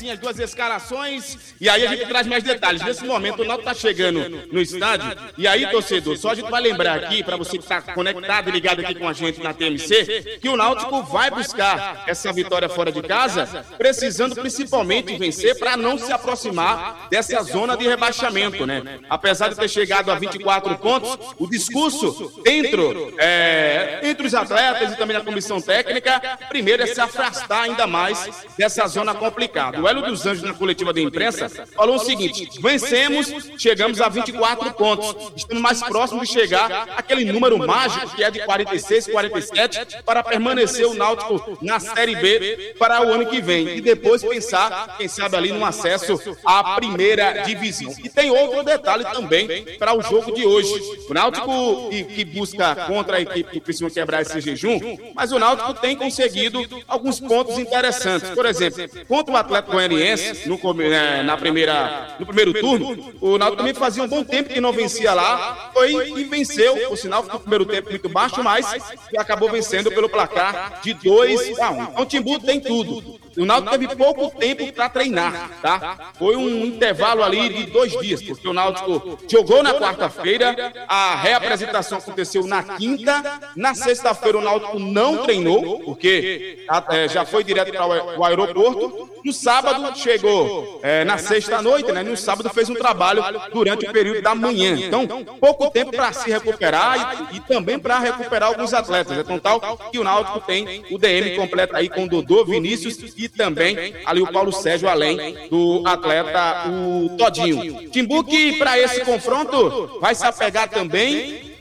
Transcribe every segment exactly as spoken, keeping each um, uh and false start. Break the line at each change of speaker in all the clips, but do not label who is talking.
As duas escalações, e aí a gente traz mais detalhes. Nesse momento o Náutico tá chegando no estádio, e aí, torcedor, só a gente vai lembrar aqui, para você que tá conectado e ligado aqui com a gente na T M C, que o Náutico vai buscar essa vitória fora de casa, precisando principalmente vencer para não se aproximar dessa zona de rebaixamento, né? Apesar de ter chegado a vinte e quatro pontos, o discurso dentro, é, entre os atletas e também na comissão técnica, primeiro é se afastar ainda mais dessa zona complicada. O Hélio dos Anjos, na coletiva de imprensa, falou o seguinte: vencemos, chegamos a vinte e quatro pontos. Estamos mais próximos de chegar àquele número mágico que é de quarenta e seis, quarenta e sete, para permanecer o Náutico na Série B para o ano que vem. E depois pensar, quem sabe, ali no acesso à primeira divisão. E tem outro detalhe também para o jogo de hoje. O Náutico que, que busca contra a equipe que precisa quebrar esse jejum, mas o Náutico tem conseguido alguns pontos interessantes. Por exemplo, contra o Atlético Goianiense, no, na primeira, no primeiro turno, o Náutico também fazia um bom tempo que não vencia lá, foi e venceu, o sinal foi no primeiro tempo muito baixo, mas acabou vencendo pelo placar de dois a um. Então o Timbu tem tudo. O Náutico teve pouco tempo para treinar, tá? Foi um intervalo ali de dois dias, porque o Náutico jogou na quarta-feira, a reapresentação aconteceu na quinta, na sexta-feira o Náutico não treinou, porque é, já foi direto para o aeroporto. No sábado chegou é, na sexta-noite, né? No sábado fez um trabalho durante o período da manhã. Então, pouco tempo para se recuperar e, e também para recuperar alguns atletas. É tão tal que o Náutico tem o D M completo aí com o Dodô, Vinícius e também ali o Paulo Sérgio, além do atleta o Todinho. Timbu, que para esse confronto vai se apegar também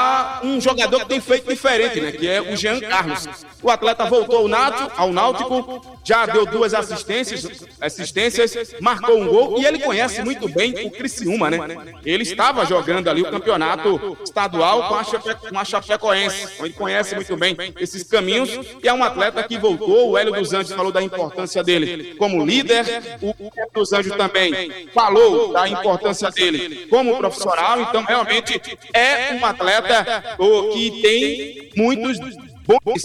a um jogador que tem feito diferente, né? Que é o Jean Carlos. O atleta voltou ao Náutico, ao Náutico, já deu duas assistências, assistências, marcou um gol e ele conhece muito bem o Criciúma, né? Ele estava jogando ali o campeonato estadual com a, Chape, com a Chapecoense, então ele conhece muito bem esses caminhos e é um atleta que voltou. O Hélio dos Anjos falou da importância dele como líder, o Hélio dos Anjos também falou da importância dele como profissional, então realmente é uma atleta oh, que tem muitos bons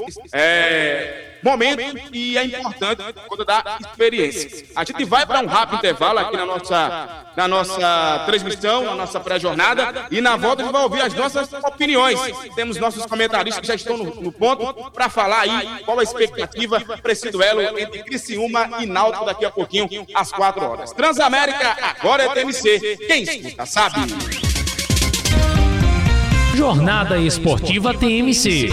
é, momentos e é importante por conta da experiência. A gente vai para um rápido intervalo aqui na nossa, na nossa transmissão, na nossa pré-jornada, e na volta a gente vai ouvir as nossas opiniões. Temos nossos comentaristas que já estão no, no ponto para falar aí qual a expectativa para esse duelo entre Criciúma e Náutico daqui a pouquinho, às quatro horas. Transamérica, agora é T M C. Quem escuta sabe.
Jornada Esportiva T M C.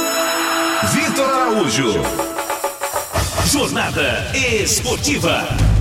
Vitor Araújo. Jornada Esportiva.